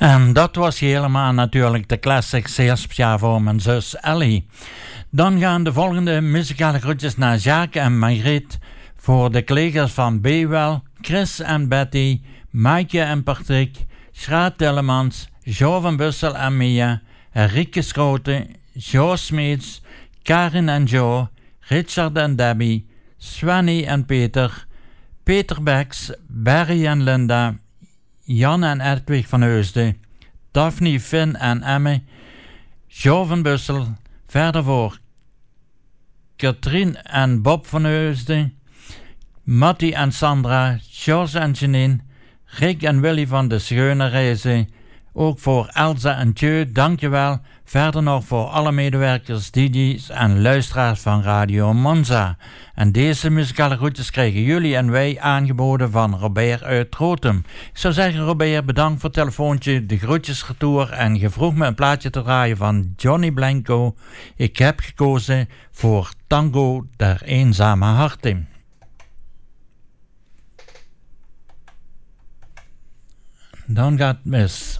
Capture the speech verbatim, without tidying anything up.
En dat was helemaal natuurlijk de classic, zeer speciaal voor mijn zus Ellie. Dan gaan de volgende muzikale groetjes naar Jacques en Margriet voor de collega's van Bewel, Chris en Betty, Maaike en Patrick, Schraat Tillemans, Jo van Bussel en Mia, Rieke Schroten, Jo Smeets, Karin en Jo, Richard en Debbie, Svenny en Peter, Peter Beks, Barry en Linda, Jan en Edwig van Heusden, Daphne, Finn en Emme, Jo van Bussel, verder voor Katrien en Bob van Heusden, Matti en Sandra, Jos en Janine, Rick en Willy van de Scheunereizen, ook voor Elsa en Tjeu, dankjewel. Verder nog voor alle medewerkers, D J's en luisteraars van Radio Monza. En deze muzikale groetjes krijgen jullie en wij aangeboden van Robert uit Rotem. Ik zou zeggen, Robert, bedankt voor het telefoontje, de groetjesretour en je vroeg me een plaatje te draaien van Johnny Blanco. Ik heb gekozen voor Tango der Eenzame Harten. Dan gaat mis